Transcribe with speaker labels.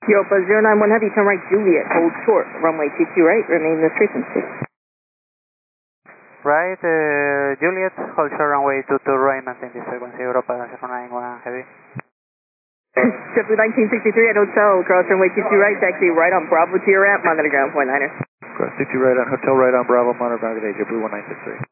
Speaker 1: Europa 091 Heavy, turn right Juliet, hold short, runway 22 right, remain this frequency.
Speaker 2: Right, Juliet, hold short runway 22 right, maintain this frequency, Europa 091 Heavy.
Speaker 1: JetBlue 1963 at Hotel, cross runway 22 right, taxi right on Bravo to your ramp, monitor ground point 9er.
Speaker 3: Cross 22 right on Hotel, right on Bravo, monitor ground today, JetBlue 1963.